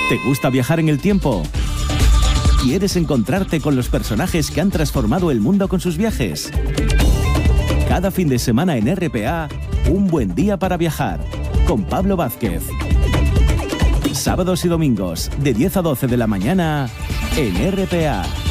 ¿Te gusta viajar en el tiempo? ¿Quieres encontrarte con los personajes que han transformado el mundo con sus viajes? Cada fin de semana en RPA, un buen día para viajar, con Pablo Vázquez. Sábados y domingos, de 10 a 12 de la mañana, en RPA.